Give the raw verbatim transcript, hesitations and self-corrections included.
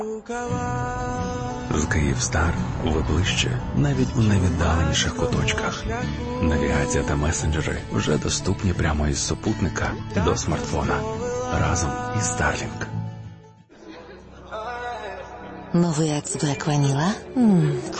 З Київстар ви ближче навіть у найвіддаленіших куточках. Навігація та месенджери вже доступні прямо із супутника до смартфона. Разом із Starlink. Новий Axe Black Vanilla? Ммм,